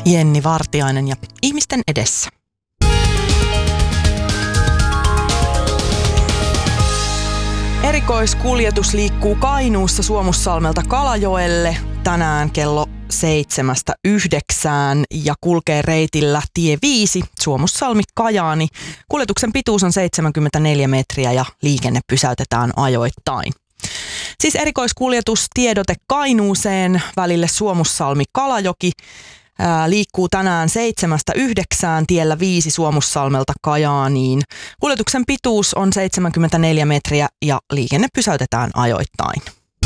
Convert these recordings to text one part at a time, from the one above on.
Jenni Vartiainen ja Ihmisten edessä. Erikoiskuljetus liikkuu Kainuussa Suomussalmelta Kalajoelle tänään kello 7-9 ja kulkee reitillä tie 5 Suomussalmi-Kajaani. Kuljetuksen pituus on 74 metriä ja liikenne pysäytetään ajoittain. Siis erikoiskuljetustiedote Kainuuseen välille Suomussalmi-Kalajoki liikkuu tänään 7-9 tiellä 5 Suomussalmelta Kajaaniin. Kuljetuksen pituus on 74 metriä ja liikenne pysäytetään ajoittain.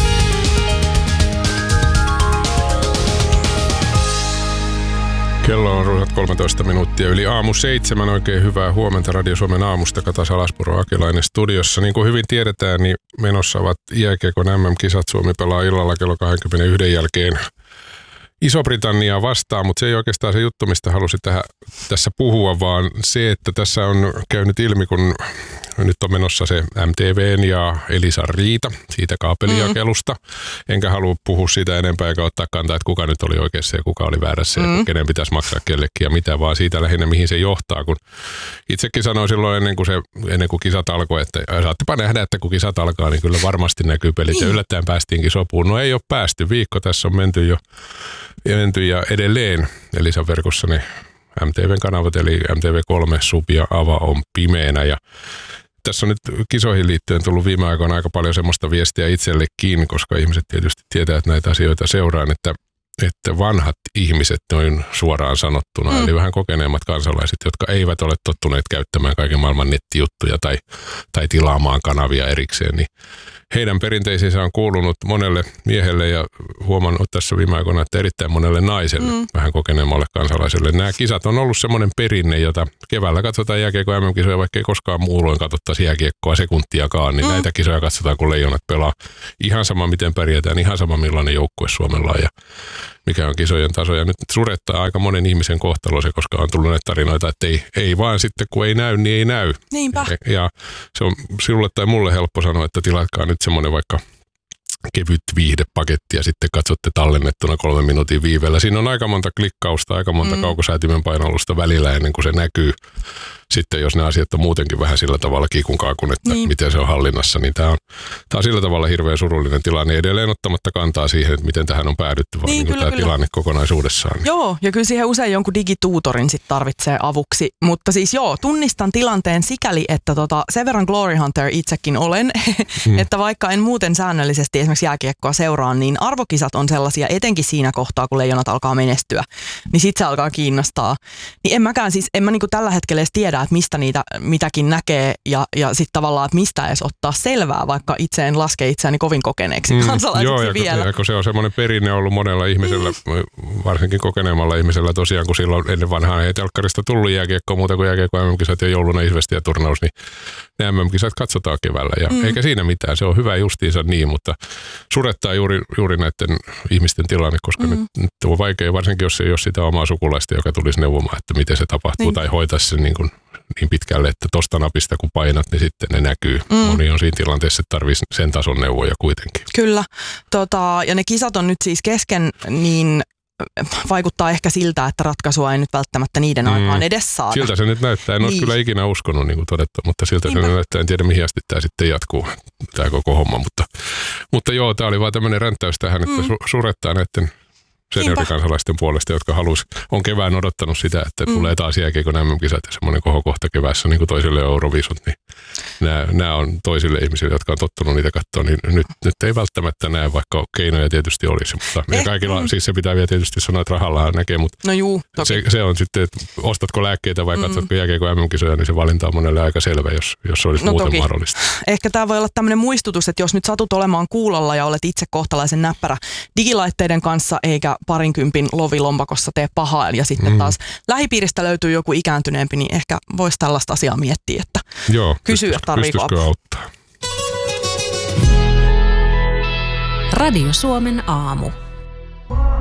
Kello on runsat 13 minuuttia yli aamu 7. Oikein hyvää huomenta Radio Suomen aamusta. Kata Salaspuro Akelainen studiossa. Niin kuin hyvin tiedetään, niin menossa ovat jääkiekon MM-kisat. Suomi pelaa illalla kello 21 jälkeen Iso-Britanniaa vastaan, mutta se ei oikeastaan se juttu, mistä halusin tässä puhua, vaan se, että tässä on käynyt ilmi, kun nyt on menossa se MTVn ja Elisan riita siitä kaapelijakelusta. Enkä halua puhua siitä enempää eikä ottaa kantaa, että kuka nyt oli oikeassa ja kuka oli väärässä ja kenen pitäisi maksaa kellekin ja mitä, vaan siitä lähinnä mihin se johtaa. Kun itsekin sanoin silloin ennen kuin kisat alkoi, että saattepa nähdä, että kun kisat alkaa, niin kyllä varmasti näkyy pelit ja yllättäen päästiinkin sopuun. No ei ole päästy, viikko tässä on menty ja edelleen Elisan verkossa ne MTVn kanavat, eli MTV3, Sub ja Ava on pimeänä. Ja tässä on nyt kisoihin liittyen tullut viime aikoina aika paljon semmoista viestiä itsellekin, koska ihmiset tietysti tietää, että näitä asioita seuraan, että vanhat ihmiset noin suoraan sanottuna, eli vähän kokeneemmat kansalaiset, jotka eivät ole tottuneet käyttämään kaiken maailman nettijuttuja tai tilaamaan kanavia erikseen, niin heidän perinteisiinsä on kuulunut monelle miehelle ja huomannut tässä viime aikoina, että erittäin monelle naiselle, vähän kokeneemmalle kansalaiselle. Nämä kisat on ollut semmoinen perinne, jota keväällä katsotaan jääkiekon MM-kisoja, vaikka ei koskaan muulloin katsottaisi jääkiekkoa sekuntiakaan, niin näitä kisoja katsotaan, kun leijonat pelaa. Ihan sama, miten pärjätään, ihan sama, millainen joukkue Suomella on ja mikä on kisojen taso. Ja nyt surettaa aika monen ihmisen kohtalo se, koska on tullut näitä tarinoita, että ei vaan sitten, kun ei näy, niin ei näy. Niinpä. Ja se on sinulle tai mulle helppo sanoa, että tilatkaa nyt semmoinen vaikka kevyt viihdepaketti ja sitten katsotte tallennettuna 3 minuutin viiveellä. Siinä on aika monta klikkausta, aika monta kaukosäätimen painallusta välillä ennen kuin se näkyy. Sitten jos ne asiat on muutenkin vähän sillä tavalla kiikunkaakun, että miten se on hallinnassa, niin tämä on sillä tavalla hirveän surullinen tilanne. Edelleen ottamatta kantaa siihen, että miten tähän on päädytty, vaan niin tämä tilanne kokonaisuudessaan. Joo, ja kyllä siihen usein jonkun digituutorin sit tarvitsee avuksi. Mutta siis tunnistan tilanteen sikäli, että sen verran Glory Hunter itsekin olen, että vaikka en muuten säännöllisesti esimerkiksi jääkiekkoa seuraa, niin arvokisat on sellaisia, etenkin siinä kohtaa, kun leijonat alkaa menestyä, niin sit se alkaa kiinnostaa. Niin en mä niinku tällä hetkellä edes tiedä, että mistä niitä mitäkin näkee ja sitten tavallaan, että mistä edes ottaa selvää, vaikka itse en laske itseäni kovin kokeneeksi kansalaiseksi vielä. Joo, kun se on semmoinen perinne ollut monella ihmisellä, varsinkin kokeneemmalla ihmisellä tosiaan, kun silloin ennen vanhaan ei telkkarista tullut jääkiekkoa muuta kuin jääkiekko MM-kisat ja jouluna Isvestiä turnaus, niin ne MM-kisat katsotaan keväällä ja eikä siinä mitään, se on hyvä justiinsa niin, mutta surettaa juuri näiden ihmisten tilanne, koska nyt on vaikea, varsinkin jos ei ole sitä omaa sukulaista, joka tulisi neuvomaan, että miten se tapahtuu tai hoitaisi sen niin pitkälle, että tosta napista kun painat, niin sitten ne näkyy. Moni on siinä tilanteessa, että tarvitsisi sen tason neuvoja kuitenkin. Kyllä. Ja ne kisat on nyt siis kesken, niin vaikuttaa ehkä siltä, että ratkaisua ei nyt välttämättä niiden aikaan edes saada. Siltä se nyt näyttää. En olisi kyllä ikinä uskonut, niin kuin todettu, mutta siltä se näyttää. En tiedä, mihin asti tämä sitten jatkuu, tämä koko homma. Mutta joo, tämä oli vaan tämmöinen ränttäys tähän, että surettaa näiden seniorikansalaisten puolesta, jotka on kevään odottanut sitä, että tulee taas jääkiekon MM-kisat ja semmoinen kohokohta keväässä, niin kuin toisille Euroviisut, niin nämä on toisille ihmisille, jotka on tottunut niitä katsoa, niin nyt ei välttämättä näe, vaikka keinoja tietysti olisi, mutta ja kaikilla, siis se pitää vielä tietysti sanoa, että rahallahan näkee, mutta se on sitten, että ostatko lääkkeitä vai katsotko jääkiekon MM-kisoja, niin se valinta on monelle aika selvä, jos olisi muuten mahdollista. Ehkä tämä voi olla tämmöinen muistutus, että jos nyt satut olemaan kuulolla ja olet itse kohtalaisen näppärä digilaitteiden kanssa, eikä parinkympin lovilompakossa tee pahaa ja sitten taas lähipiiristä löytyy joku ikääntyneempi, niin ehkä voisi tällaista asiaa miettiä, että kysyä tarviiko apua. Auttaa. Radio Suomen aamu.